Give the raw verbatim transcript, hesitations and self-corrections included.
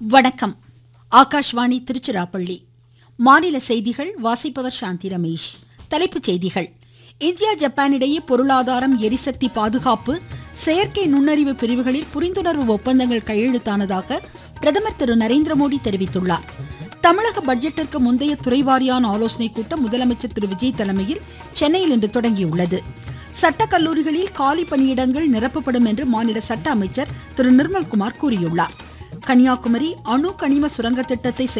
வணக்கம். ஆகாஷ்வாணி திருச்சிராப்பள்ளி. மாநில செய்திகள் வாசிப்பவர் சாந்தி ரமேஷ். தலைப்புச் செய்திகள். இந்தியா ஜப்பான் இடையே பொருளாதாரம், எரிசக்தி பாதுகாப்பு, செயற்கை நுண்ணறிவு பிரிவுகளில் புரிந்துணர்வு ஒப்பந்தங்கள் கையெழுத்தானதாக பிரதமர் திரு நரேந்திர மோடி தெரிவித்துள்ளார். தமிழக பட்ஜெட்டிற்கு முந்தைய துறைவாரியான ஆலோசனைக் கூட்டம் முதலமைச்சர் திரு விஜய் தலைமையில் சென்னையில் இன்று தொடங்கியுள்ளது. சட்டக்கல்லூரிகளில் காலி பணியிடங்கள் நிரப்பப்படும் என்று மாநில சட்ட அமைச்சர் திரு நிர்மல்குமார் கூறியுள்ளார். கன்னியாகுமரி அணு கனிம சுரங்க திட்டத்தை